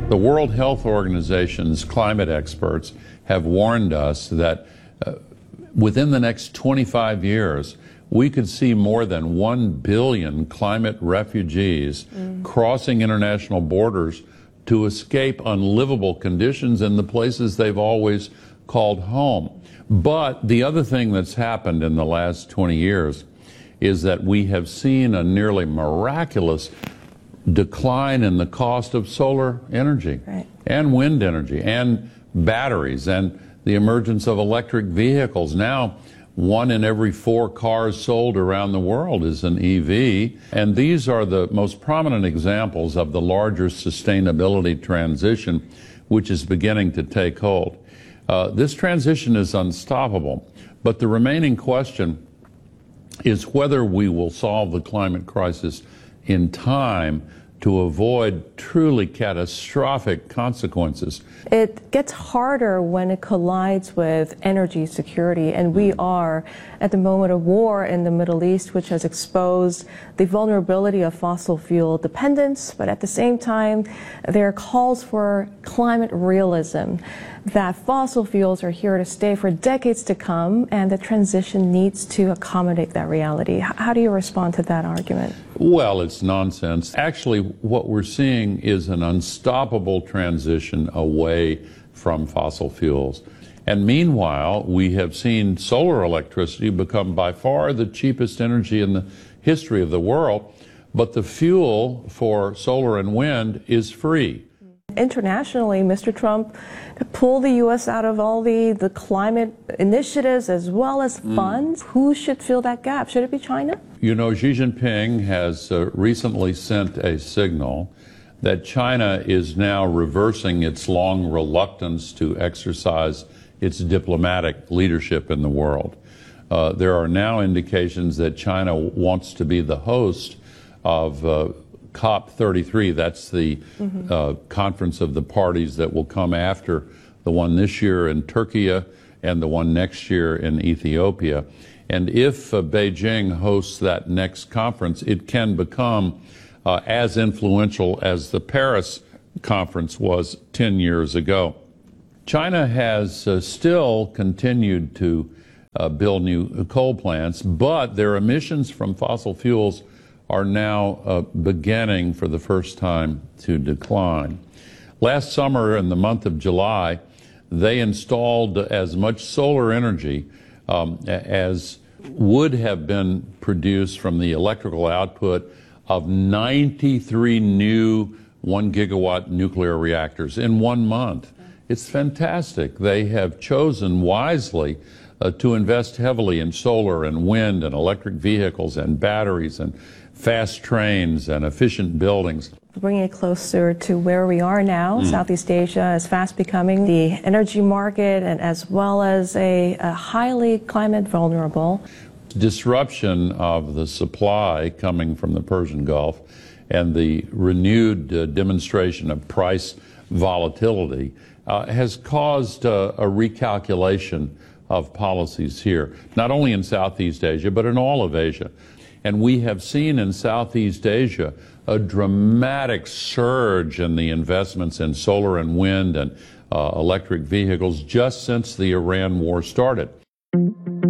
The World Health Organization's climate experts have warned us that within the next 25 years, we could see more than 1 billion climate refugees crossing international borders to escape unlivable conditions in the places they've always called home. But the other thing that's happened in the last 20 years is that we have seen a nearly miraculous decline in the cost of solar energy and wind energy and batteries and the emergence of electric vehicles. Now, 1 in every 4 cars sold around the world is an EV, and these are the most prominent examples of the larger sustainability transition which is beginning to take hold. This transition is unstoppable, but the remaining question is whether we will solve the climate crisis in time to avoid truly catastrophic consequences. It gets harder when it collides with energy security, and we are at the moment of war in the Middle East, which has exposed the vulnerability of fossil fuel dependence, but at the same time, there are calls for climate realism, that fossil fuels are here to stay for decades to come, and the transition needs to accommodate that reality. How do you respond to that argument? Well, it's nonsense. Actually, what we're seeing is an unstoppable transition away from fossil fuels. And meanwhile, we have seen solar electricity become by far the cheapest energy in the history of the world, but the fuel for solar and wind is free. Internationally, Mr. Trump pulled the U.S. out of all the climate initiatives as well as funds. Who should fill that gap? Should it be China? You know, Xi Jinping has recently sent a signal that China is now reversing its long reluctance to exercise its diplomatic leadership in the world. There are now indications that China wants to be the host of COP33. That's the conference of the parties that will come after the one this year in Turkey and the one next year in Ethiopia. And if Beijing hosts that next conference, it can become as influential as the Paris conference was 10 years ago. China has still continued to build new coal plants, but their emissions from fossil fuels are now beginning for the first time to decline. Last summer, in the month of July, they installed as much solar energy as would have been produced from the electrical output of 93 new 1 gigawatt nuclear reactors in 1 month. It's fantastic. They have chosen wisely to invest heavily in solar and wind and electric vehicles and batteries and fast trains and efficient buildings. Bringing it closer to where we are now, Southeast Asia is fast becoming the energy market and as well as a highly climate vulnerable. Disruption of the supply coming from the Persian Gulf and the renewed demonstration of price volatility has caused a recalculation of policies here, not only in Southeast Asia, but in all of Asia. And we have seen in Southeast Asia a dramatic surge in the investments in solar and wind and electric vehicles just since the Iran war started.